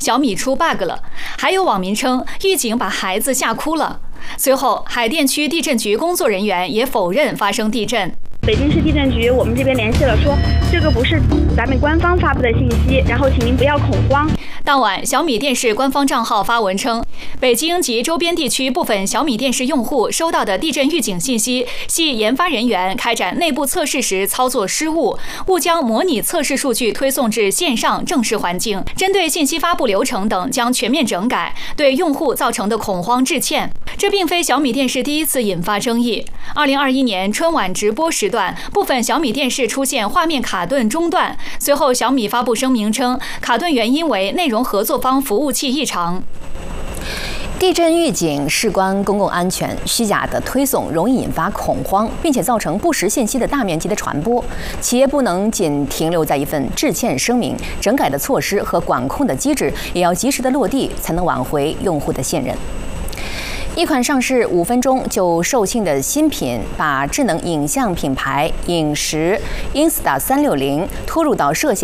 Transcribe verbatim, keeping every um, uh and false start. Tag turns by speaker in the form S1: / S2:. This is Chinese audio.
S1: 小米出 bug 了。还有网民称预警把孩子吓哭了。随后，海淀区地震局工作人员也否认发生地震。
S2: 北京市地震局，我们这边联系了，说这个不是咱们官方发布的信息，然后请您不要恐慌。
S1: 当晚，小米电视官方账号发文称，北京及周边地区部分小米电视用户收到的地震预警信息系研发人员开展内部测试时操作失误，误将模拟测试数据推送至线上正式环境。针对信息发布流程等将全面整改，对用户造成的恐慌致歉。这并非小米电视第一次引发争议。二零二一年春晚直播时段。 部分小米电视出现画面卡顿中断，随后小米发布声明称，卡顿原因为内容合作方服务器异常。
S3: 地震预警事关公共安全，虚假的推送容易引发恐慌，并且造成不实信息的大面积的传播。企业不能仅停留在一份致歉声明，整改的措施和管控的机制也要及时的落地，才能挽回用户的信任。 一款上市五分钟就售罄的新品，把智能影像品牌饮食 Insta 三六零拖入到涉嫌